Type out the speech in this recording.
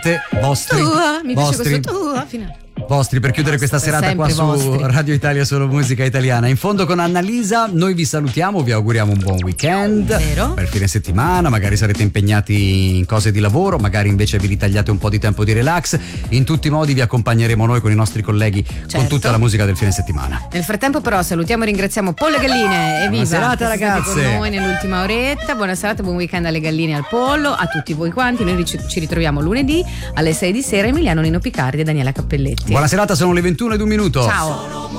vostri, mi piace questo tua finale. Vostri per chiudere questa serata qua su Radio Italia Solo Musica Italiana. In fondo con Annalisa noi vi salutiamo, vi auguriamo un buon weekend, per fine settimana, magari sarete impegnati in cose di lavoro, magari invece vi ritagliate un po' di tempo di relax. In tutti i modi vi accompagneremo noi con i nostri colleghi, con tutta la musica del fine settimana. Nel frattempo però salutiamo e ringraziamo Pollo e Galline. Evviva! Buona serata ragazze! Con noi nell'ultima oretta. Buona serata, buon weekend alle galline e al pollo, a tutti voi quanti. Noi ci ritroviamo lunedì alle 6 di sera. Emiliano Nino Picardi e Daniela Cappelletti. Buona serata, sono le 21:01. Ciao.